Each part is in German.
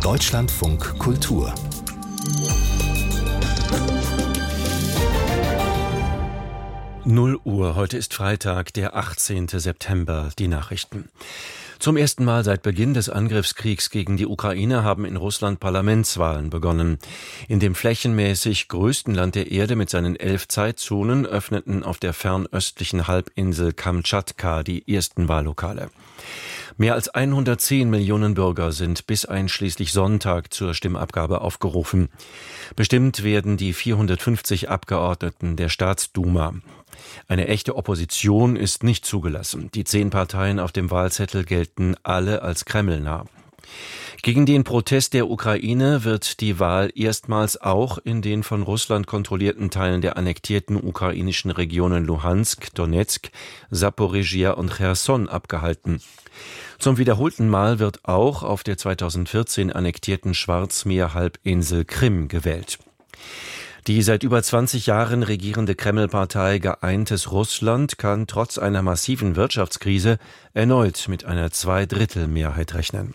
Deutschlandfunk Kultur. Null Uhr, heute ist Freitag, der 18. September, die Nachrichten. Zum ersten Mal seit Beginn des Angriffskriegs gegen die Ukraine haben in Russland Parlamentswahlen begonnen. In dem flächenmäßig größten Land der Erde mit seinen 11 Zeitzonen öffneten auf der fernöstlichen Halbinsel Kamtschatka die ersten Wahllokale. Mehr als 110 Millionen Bürger sind bis einschließlich Sonntag zur Stimmabgabe aufgerufen. Bestimmt werden die 450 Abgeordneten der Staatsduma. Eine echte Opposition ist nicht zugelassen. Die 10 Parteien auf dem Wahlzettel gelten alle als kremlnah. Gegen den Protest der Ukraine wird die Wahl erstmals auch in den von Russland kontrollierten Teilen der annektierten ukrainischen Regionen Luhansk, Donetsk, Saporischschja und Cherson abgehalten. Zum wiederholten Mal wird auch auf der 2014 annektierten Schwarzmeerhalbinsel Krim gewählt. Die seit über 20 Jahren regierende Kreml-Partei Geeintes Russland kann trotz einer massiven Wirtschaftskrise erneut mit einer Zweidrittelmehrheit rechnen.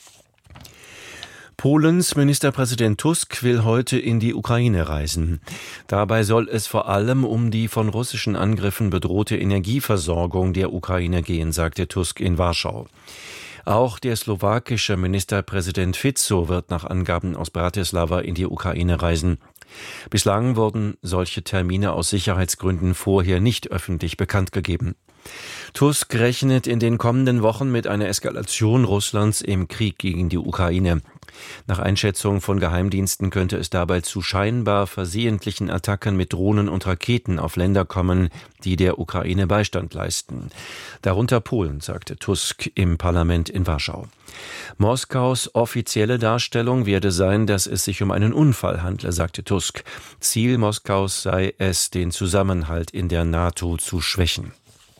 Polens Ministerpräsident Tusk will heute in die Ukraine reisen. Dabei soll es vor allem um die von russischen Angriffen bedrohte Energieversorgung der Ukraine gehen, sagte Tusk in Warschau. Auch der slowakische Ministerpräsident Fico wird nach Angaben aus Bratislava in die Ukraine reisen. Bislang wurden solche Termine aus Sicherheitsgründen vorher nicht öffentlich bekannt gegeben. Tusk rechnet in den kommenden Wochen mit einer Eskalation Russlands im Krieg gegen die Ukraine. Nach Einschätzung von Geheimdiensten könnte es dabei zu scheinbar versehentlichen Attacken mit Drohnen und Raketen auf Länder kommen, die der Ukraine Beistand leisten. Darunter Polen, sagte Tusk im Parlament in Warschau. Moskaus offizielle Darstellung werde sein, dass es sich um einen Unfall handle, sagte Tusk. Ziel Moskaus sei es, den Zusammenhalt in der NATO zu schwächen.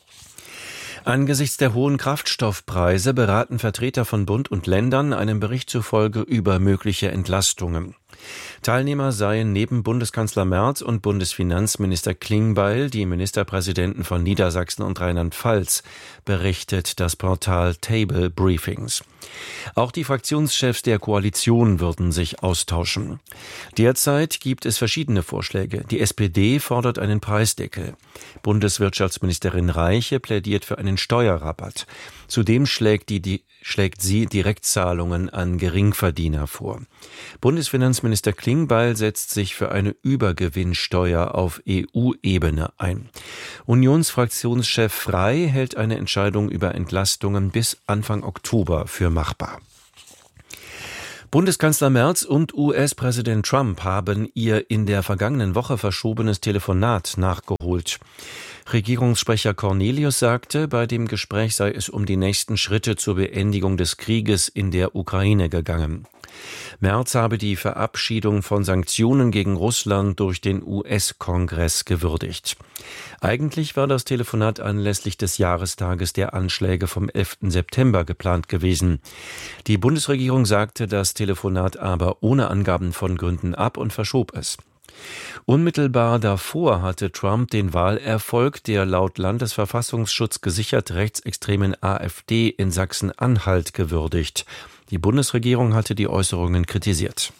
Angesichts der hohen Kraftstoffpreise beraten Vertreter von Bund und Ländern einem Bericht zufolge über mögliche Entlastungen. Teilnehmer seien neben Bundeskanzler Merz und Bundesfinanzminister Klingbeil die Ministerpräsidenten von Niedersachsen und Rheinland-Pfalz, berichtet das Portal Table Briefings. Auch die Fraktionschefs der Koalition würden sich austauschen. Derzeit gibt es verschiedene Vorschläge. Die SPD fordert einen Preisdeckel. Bundeswirtschaftsministerin Reiche plädiert für einen Steuerrabatt. Zudem schlägt sie Direktzahlungen an Geringverdiener vor. Bundesfinanzminister Klingbeil setzt sich für eine Übergewinnsteuer auf EU-Ebene ein. Unionsfraktionschef Frey hält eine Entscheidung über Entlastungen bis Anfang Oktober für machbar. Bundeskanzler Merz und US-Präsident Trump haben ihr in der vergangenen Woche verschobenes Telefonat nachgeholt. Regierungssprecher Cornelius sagte, bei dem Gespräch sei es um die nächsten Schritte zur Beendigung des Krieges in der Ukraine gegangen. Merz habe die Verabschiedung von Sanktionen gegen Russland durch den US-Kongress gewürdigt. Eigentlich war das Telefonat anlässlich des Jahrestages der Anschläge vom 11. September geplant gewesen. Die Bundesregierung sagte das Telefonat aber ohne Angaben von Gründen ab und verschob es. Unmittelbar davor hatte Trump den Wahlerfolg der laut Landesverfassungsschutz gesichert rechtsextremen AfD in Sachsen-Anhalt gewürdigt. Die Bundesregierung hatte die Äußerungen kritisiert.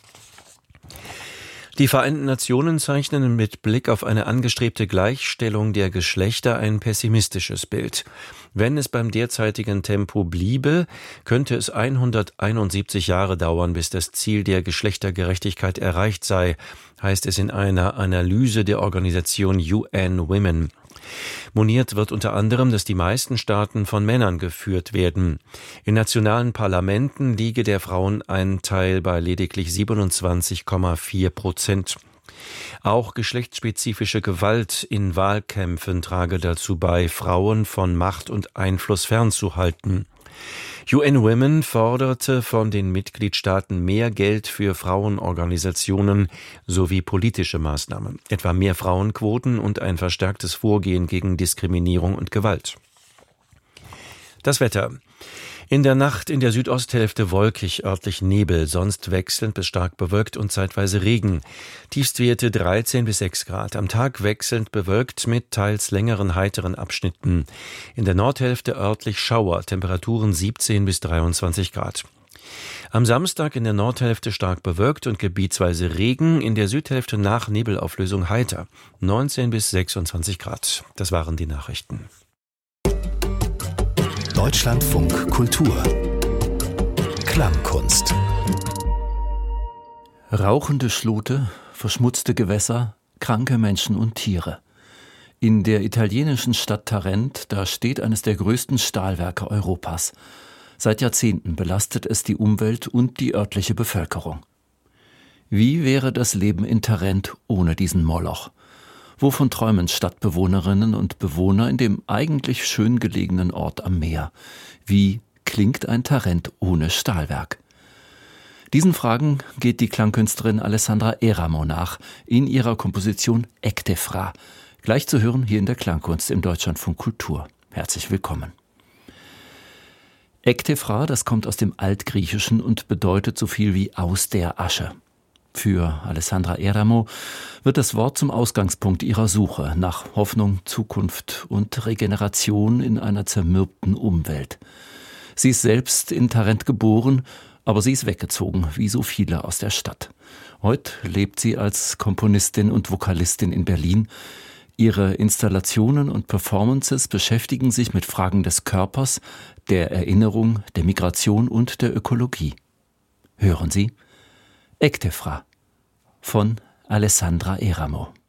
Die Vereinten Nationen zeichnen mit Blick auf eine angestrebte Gleichstellung der Geschlechter ein pessimistisches Bild. Wenn es beim derzeitigen Tempo bliebe, könnte es 171 Jahre dauern, bis das Ziel der Geschlechtergerechtigkeit erreicht sei, heißt es in einer Analyse der Organisation UN Women. Moniert wird unter anderem, dass die meisten Staaten von Männern geführt werden. In nationalen Parlamenten liege der Frauenanteil bei lediglich 27,4%. Auch geschlechtsspezifische Gewalt in Wahlkämpfen trage dazu bei, Frauen von Macht und Einfluss fernzuhalten. UN Women forderte von den Mitgliedstaaten mehr Geld für Frauenorganisationen sowie politische Maßnahmen, etwa mehr Frauenquoten und ein verstärktes Vorgehen gegen Diskriminierung und Gewalt. Das Wetter. In der Nacht in der Südosthälfte wolkig, örtlich Nebel, sonst wechselnd bis stark bewölkt und zeitweise Regen. Tiefstwerte 13 bis 6 Grad. Am Tag wechselnd bewölkt mit teils längeren heiteren Abschnitten. In der Nordhälfte örtlich Schauer, Temperaturen 17 bis 23 Grad. Am Samstag in der Nordhälfte stark bewölkt und gebietsweise Regen, in der Südhälfte nach Nebelauflösung heiter. 19 bis 26 Grad. Das waren die Nachrichten. Deutschlandfunk Kultur Klangkunst. Rauchende Schlute, verschmutzte Gewässer, kranke Menschen und Tiere. In der italienischen Stadt Tarent, da steht eines der größten Stahlwerke Europas. Seit Jahrzehnten belastet es die Umwelt und die örtliche Bevölkerung. Wie wäre das Leben in Tarent ohne diesen Moloch? Wovon träumen Stadtbewohnerinnen und Bewohner in dem eigentlich schön gelegenen Ort am Meer? Wie klingt ein Tarent ohne Stahlwerk? Diesen Fragen geht die Klangkünstlerin Alessandra Eramo nach in ihrer Komposition Ektefra. Gleich zu hören hier in der Klangkunst im Deutschlandfunk Kultur. Herzlich willkommen. Ektefra, das kommt aus dem Altgriechischen und bedeutet so viel wie aus der Asche. Für Alessandra Eramo wird das Wort zum Ausgangspunkt ihrer Suche nach Hoffnung, Zukunft und Regeneration in einer zermürbten Umwelt. Sie ist selbst in Tarent geboren, aber sie ist weggezogen, wie so viele aus der Stadt. Heute lebt sie als Komponistin und Vokalistin in Berlin. Ihre Installationen und Performances beschäftigen sich mit Fragen des Körpers, der Erinnerung, der Migration und der Ökologie. Hören Sie Ektefra von Alessandra Eramo.